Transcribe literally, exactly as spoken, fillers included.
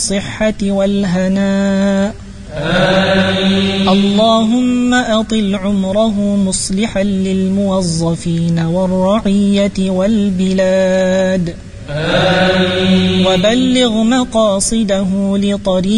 الصحة والهناء. آمين. اللهم أطل عمره مصلحا للموظفين والرعية والبلاد. آمين. وبلغ مقاصده لطريق